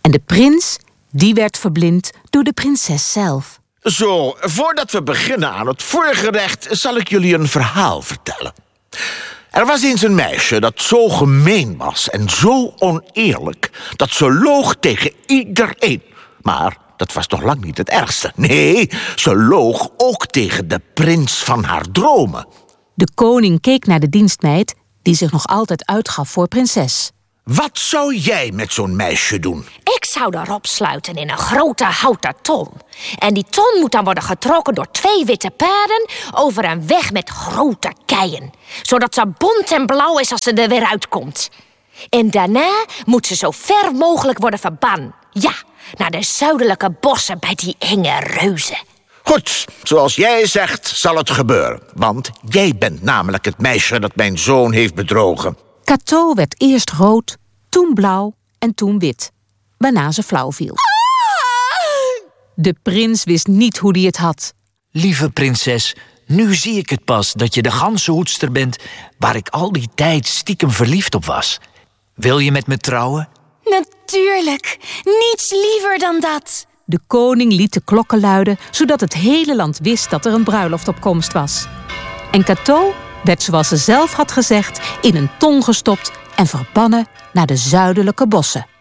En de prins, die werd verblind door de prinses zelf. Zo, voordat we beginnen aan het voorgerecht zal ik jullie een verhaal vertellen. Er was eens een meisje dat zo gemeen was en zo oneerlijk dat ze loog tegen iedereen. Maar dat was nog lang niet het ergste. Nee, ze loog ook tegen de prins van haar dromen. De koning keek naar de dienstmeid, die zich nog altijd uitgaf voor prinses. Wat zou jij met zo'n meisje doen? Ik zou haar opsluiten in een grote houten ton. En die ton moet dan worden getrokken door 2 witte paarden over een weg met grote keien. Zodat ze bont en blauw is als ze er weer uitkomt. En daarna moet ze zo ver mogelijk worden verbannen. Ja, naar de zuidelijke bossen bij die enge reuzen. Goed, zoals jij zegt zal het gebeuren. Want jij bent namelijk het meisje dat mijn zoon heeft bedrogen. Cateau werd eerst rood, toen blauw en toen wit, waarna ze flauw viel. De prins wist niet hoe hij het had. Lieve prinses, nu zie ik het pas dat je de ganzenhoedster bent waar ik al die tijd stiekem verliefd op was. Wil je met me trouwen? Natuurlijk, niets liever dan dat. De koning liet de klokken luiden, zodat het hele land wist dat er een bruiloft op komst was. En Cateau werd, zoals ze zelf had gezegd, in een ton gestopt en verbannen naar de zuidelijke bossen.